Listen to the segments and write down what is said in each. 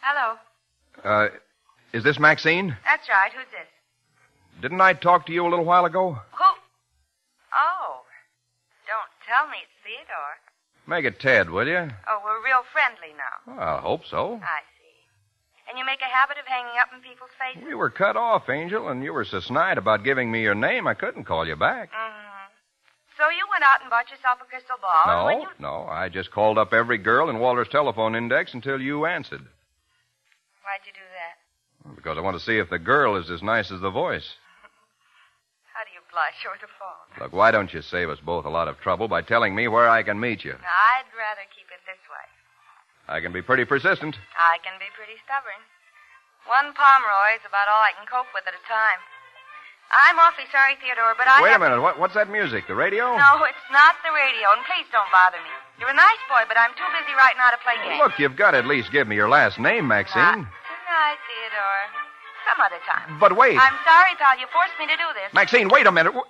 Hello. Is this Maxine? That's right. Who's this? Didn't I talk to you a little while ago? Who? Oh. Don't tell me it's Theodore. Make it Ted, will you? Oh, we're real friendly now. Well, I hope so. I see. And you make a habit of hanging up in people's faces? We were cut off, Angel, and you were so snide about giving me your name, I couldn't call you back. Mm-hmm. So you went out and bought yourself a crystal ball? No. I just called up every girl in Walter's telephone index until you answered. Why'd you do that? Because I want to see if the girl is as nice as the voice. How do you fly short of phone? Look, why don't you save us both a lot of trouble by telling me where I can meet you? I'd rather keep it this way. I can be pretty persistent. I can be pretty stubborn. One Pomeroy is about all I can cope with at a time. I'm awfully sorry, Theodore, but Wait a minute. What's that music? The radio? No, it's not the radio, and please don't bother me. You're a nice boy, but I'm too busy right now to play games. Look, you've got to at least give me your last name, Maxine. Good night, Theodore. Some other time. But wait. I'm sorry, pal. You forced me to do this. Maxine, wait a minute.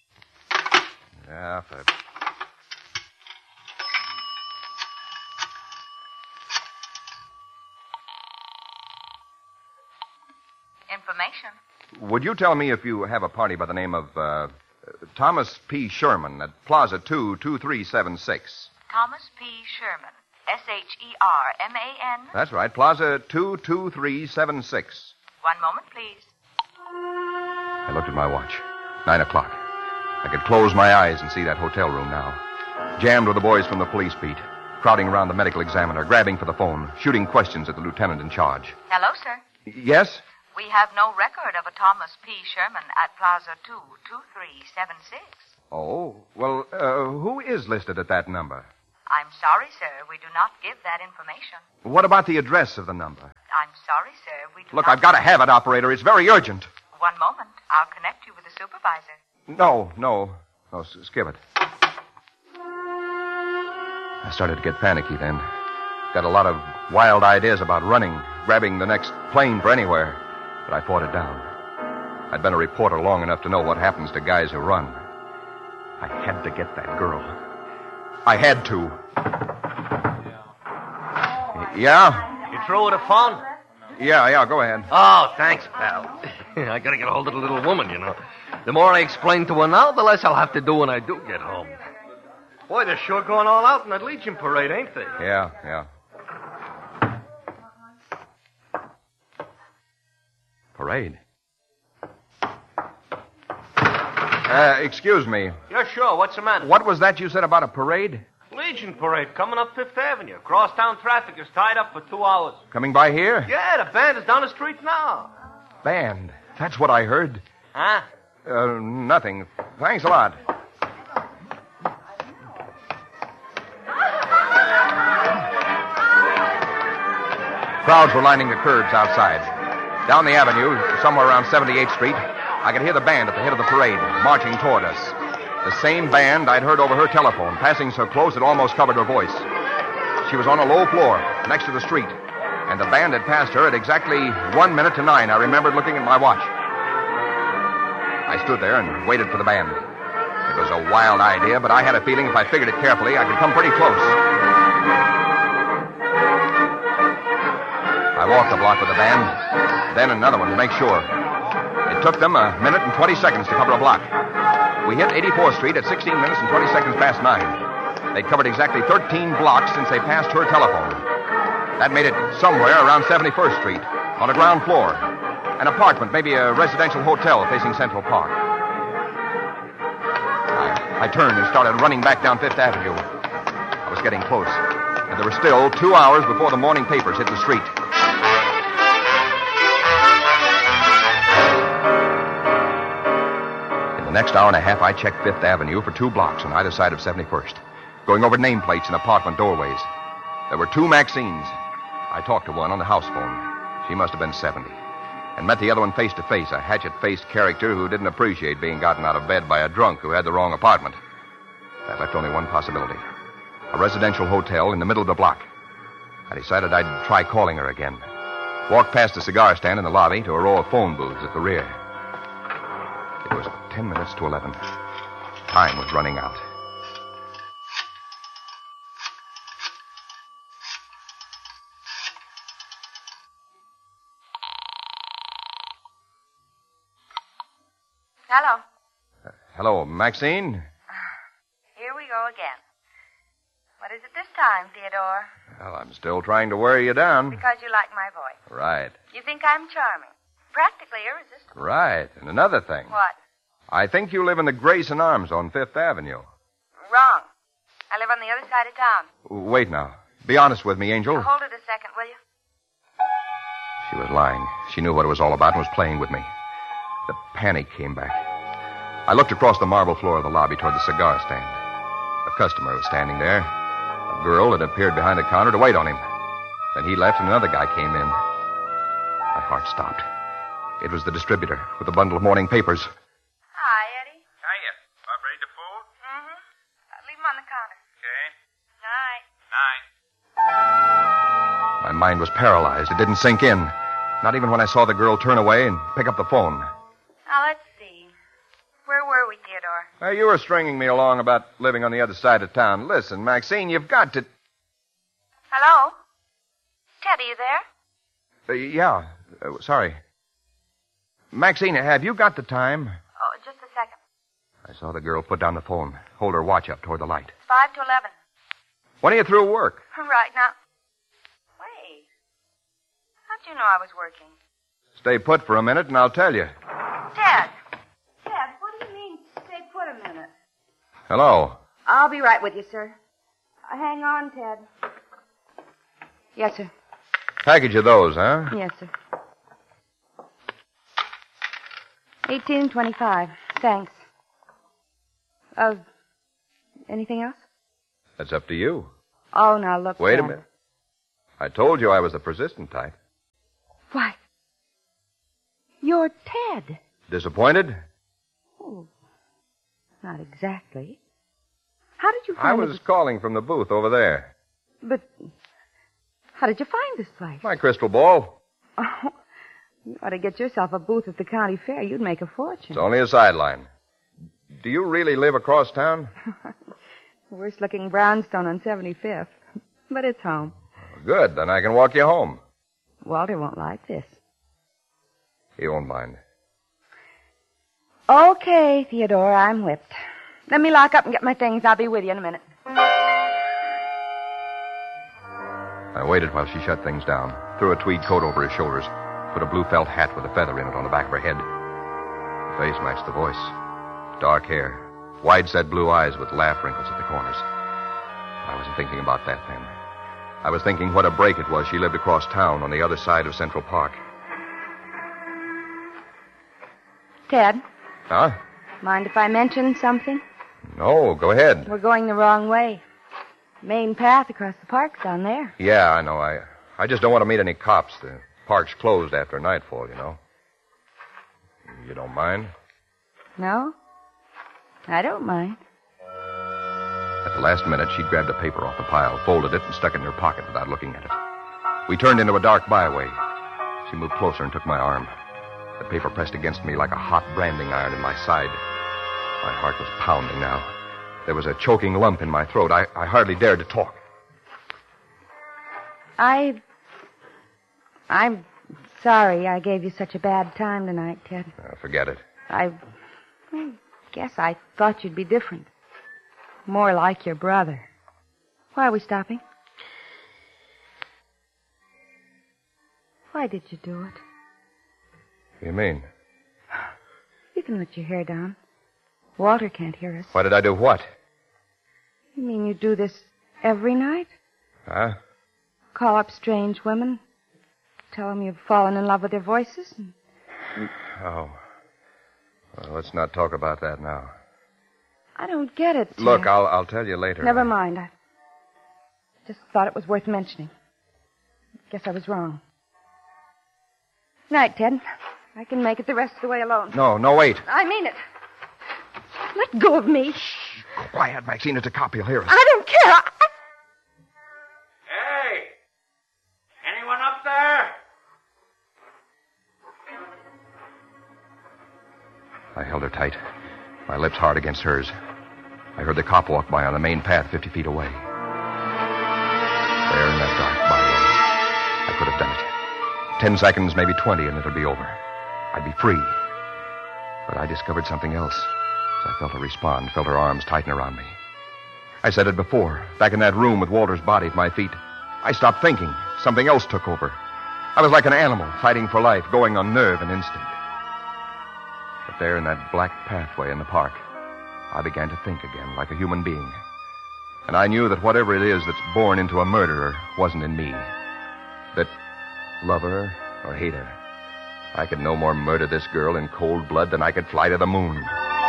Yeah, Information. Would you tell me if you have a party by the name of Thomas P. Sherman at Plaza 2, 2376? Thomas P. Sherman. Sherman. That's right. Plaza 22376. One moment, please. I looked at my watch. 9 o'clock. I could close my eyes and see that hotel room now. Jammed with the boys from the police beat, crowding around the medical examiner, grabbing for the phone, shooting questions at the lieutenant in charge. Hello, sir. Yes? We have no record of a Thomas P. Sherman at Plaza 2, 2376. Oh, well, who is listed at that number? I'm sorry, sir. We do not give that information. What about the address of the number? I'm sorry, sir. We do Look, not... I've got to have it, operator. It's very urgent. One moment. I'll connect you with the supervisor. No, skip it. I started to get panicky then. Got a lot of wild ideas about running, grabbing the next plane for anywhere. But I fought it down. I'd been a reporter long enough to know what happens to guys who run. I had to get that girl. I had to. Yeah? You through with a phone? Yeah, go ahead. Oh, thanks, pal. I gotta get a hold of the little woman, you know. The more I explain to her now, the less I'll have to do when I do get home. Boy, they're sure going all out in that Legion parade, ain't they? Yeah. Parade? Excuse me. Yeah, sure. What's the matter? What was that you said about a parade? Legion parade coming up Fifth Avenue. Crosstown traffic is tied up for 2 hours. Coming by here? Yeah, the band is down the street now. Band? That's what I heard. Huh? Nothing. Thanks a lot. Crowds were lining the curbs outside. Down the avenue, somewhere around 78th Street, I could hear the band at the head of the parade, marching toward us. The same band I'd heard over her telephone, passing so close it almost covered her voice. She was on a low floor, next to the street, and the band had passed her at exactly 1 minute to 9. I remembered looking at my watch. I stood there and waited for the band. It was a wild idea, but I had a feeling if I figured it carefully, I could come pretty close. I walked the block with the band, then another one to make sure. It took them 1 minute and 20 seconds to cover a block. We hit 84th Street at 16 minutes and 20 seconds past 9. They'd covered exactly 13 blocks since they passed her telephone. That made it somewhere around 71st Street, on a ground floor. An apartment, maybe a residential hotel facing Central Park. I turned and started running back down Fifth Avenue. I was getting close, and there were still 2 hours before the morning papers hit the street. Next hour and a half, I checked Fifth Avenue for 2 blocks on either side of 71st, going over nameplates and apartment doorways. There were 2 Maxines. I talked to one on the house phone. She must have been 70. And met the other one face to face, a hatchet-faced character who didn't appreciate being gotten out of bed by a drunk who had the wrong apartment. That left only one possibility. A residential hotel in the middle of the block. I decided I'd try calling her again. Walked past the cigar stand in the lobby to a row of phone booths at the rear. It was 10 minutes to 11. Time was running out. Hello. Hello, Maxine? Here we go again. What is it this time, Theodore? Well, I'm still trying to wear you down. Because you like my voice. Right. You think I'm charming. Practically irresistible. Right. And another thing. What? I think you live in the Grayson Arms on Fifth Avenue. Wrong. I live on the other side of town. Wait now. Be honest with me, Angel. Now, hold it a second, will you? She was lying. She knew what it was all about and was playing with me. The panic came back. I looked across the marble floor of the lobby toward the cigar stand. A customer was standing there. A girl had appeared behind the counter to wait on him. Then he left and another guy came in. My heart stopped. It was the distributor with a bundle of morning papers. Hi, Eddie. Hiya. Bob ready to fold? Mm-hmm. Leave him on the counter. Okay. Night. Night. My mind was paralyzed. It didn't sink in. Not even when I saw the girl turn away and pick up the phone. Now, let's see. Where were we, Theodore? You were stringing me along about living on the other side of town. Listen, Maxine, you've got to... Hello? Ted, are you there? Yeah. Sorry. Maxine, have you got the time? Oh, just a second. I saw the girl put down the phone, hold her watch up toward the light. It's 5 to 11. When are you through work? Right now. Wait. How'd you know I was working? Stay put for a minute and I'll tell you. Ted. Ted, what do you mean, stay put a minute? Hello. I'll be right with you, sir. Hang on, Ted. Yes, sir. Package of those, huh? Yes, sir. 18.25. Thanks. Anything else? That's up to you. Oh, now look. Wait a Ted. minute. I told you I was the persistent type. Why? You're Ted. Disappointed? Oh, not exactly. How did you find I was calling from the booth over there. But how did you find this place? My crystal ball. Oh, you ought to get yourself a booth at the county fair. You'd make a fortune. It's only a sideline. Do you really live across town? Worst-looking brownstone on 75th. But it's home. Good, then I can walk you home. Walter won't like this. He won't mind. Okay, Theodore, I'm whipped. Let me lock up and get my things. I'll be with you in a minute. I waited while she shut things down, threw a tweed coat over her shoulders, put a blue felt hat with a feather in it on the back of her head. The face matched the voice. Dark hair, wide-set blue eyes with laugh wrinkles at the corners. I wasn't thinking about that then. I was thinking what a break it was she lived across town on the other side of Central Park. Ted, Huh? mind if I mention something? No, go ahead. We're going the wrong way. Main path across the park's down there. Yeah, I know. I just don't want to meet any cops. The park's closed after nightfall, you know. You don't mind? No? I don't mind. At the last minute, she grabbed a paper off the pile, folded it, and stuck it in her pocket without looking at it. We turned into a dark byway. She moved closer and took my arm. The paper pressed against me like a hot branding iron in my side. My heart was pounding now. There was a choking lump in my throat. I hardly dared to talk. I'm sorry I gave you such a bad time tonight, Ted. Forget it. I guess I thought you'd be different. More like your brother. Why are we stopping? Why did you do it? What do you mean? You can let your hair down. Walter can't hear us. Why did I do what? You mean you do this every night? Huh? Call up strange women, tell them you've fallen in love with their voices? Oh. Well, let's not talk about that now. I don't get it, Ted. Look, I'll tell you later. Never mind. I just thought it was worth mentioning. Guess I was wrong. Night, Ted. I can make it the rest of the way alone. No, wait. I mean it. Let go of me. Quiet, Maxine. It's a cop. He'll hear us. I don't care. Hey! Anyone up there? I held her tight, my lips hard against hers. I heard the cop walk by on the main path 50 feet away. There in that dark byway, I could have done it. 10 seconds, maybe 20, and it'll be over. I'd be free. But I discovered something else. As I felt her respond, felt her arms tighten around me. I said it before, back in that room with Walter's body at my feet. I stopped thinking. Something else took over. I was like an animal, fighting for life, going on nerve and instinct. But there in that black pathway in the park, I began to think again, like a human being. And I knew that whatever it is that's born into a murderer wasn't in me. That, love her or hate her, I could no more murder this girl in cold blood than I could fly to the moon.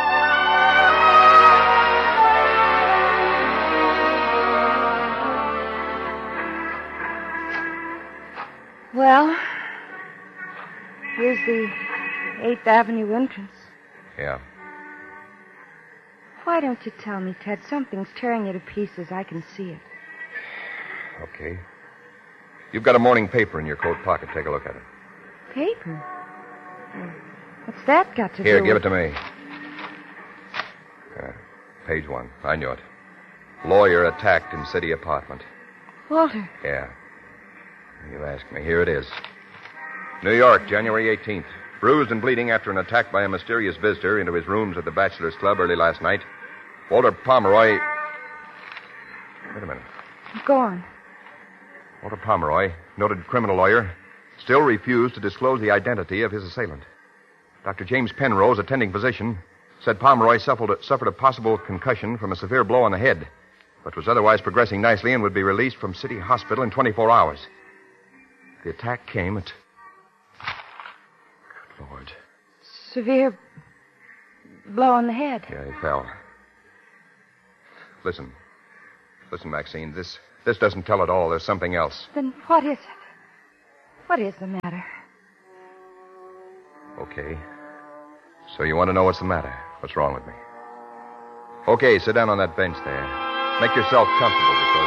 Well, here's the 8th Avenue entrance. Yeah. Why don't you tell me, Ted? Something's tearing you to pieces. I can see it. Okay. You've got a morning paper in your coat pocket. Take a look at it. Paper? What's that got to do Here, with... give it to me. Page 1. I knew it. Lawyer attacked in city apartment. Walter. Yeah. You asked me. Here it is. New York, January 18th. Bruised and bleeding after an attack by a mysterious visitor into his rooms at the Bachelor's Club early last night. Walter Pomeroy... Wait a minute. Go on. Walter Pomeroy, noted criminal lawyer, still refused to disclose the identity of his assailant. Dr. James Penrose, attending physician, said Pomeroy suffered a possible concussion from a severe blow on the head, but was otherwise progressing nicely and would be released from City Hospital in 24 hours. The attack came at... Good Lord. Severe blow on the head. Yeah, he fell. Listen, Maxine, this doesn't tell it all. There's something else. Then what is it? What is the matter? Okay. So you want to know what's the matter? What's wrong with me? Okay, sit down on that bench there. Make yourself comfortable because...